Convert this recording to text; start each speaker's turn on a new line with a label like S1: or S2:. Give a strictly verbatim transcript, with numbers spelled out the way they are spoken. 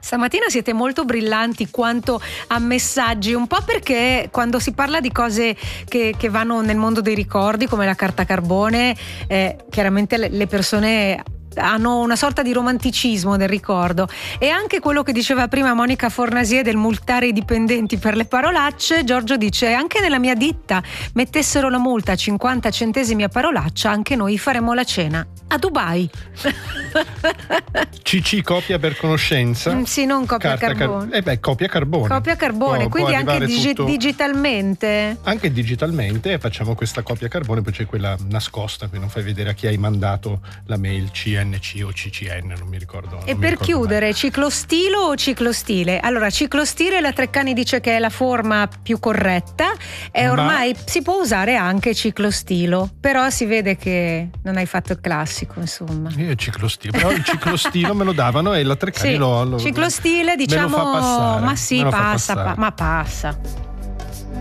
S1: Stamattina siete molto brillanti quanto a messaggi, un po' perché quando si parla di cose che, che vanno nel mondo dei ricordi come la carta carbone, eh, chiaramente le, le persone hanno una sorta di romanticismo del ricordo, e anche quello che diceva prima Monica Fornasie del multare i dipendenti per le parolacce. Giorgio dice: anche nella mia ditta mettessero la multa a cinquanta centesimi a parolaccia, anche noi faremo la cena a Dubai.
S2: C C copia per conoscenza.
S1: Mm, sì, non copia
S2: Carta
S1: carbone.
S2: Car- eh beh, copia carbone.
S1: Copia carbone,
S2: Può-
S1: quindi
S2: può
S1: anche
S2: arrivare
S1: digi-
S2: tutto-
S1: digitalmente.
S2: Anche digitalmente facciamo questa copia carbone, poi c'è quella nascosta, quindi non fai vedere a chi hai mandato la mail C N C o C C N, non mi ricordo.
S1: E
S2: non mi
S1: per
S2: ricordo
S1: chiudere,
S2: mai.
S1: ciclostilo o ciclostile? Allora, ciclostile la Treccani dice che è la forma più corretta, e
S2: Ma-
S1: ormai si può usare anche ciclostilo, però si vede che non hai fatto il classico, insomma.
S2: Io il ciclostilo, però il ciclostilo me lo davano e la Treccani
S1: Sì,
S2: lo, lo
S1: ciclostile
S2: me lo
S1: diciamo,
S2: fa passare,
S1: ma sì,
S2: me lo fa
S1: passa,
S2: passare.
S1: pa- ma passa.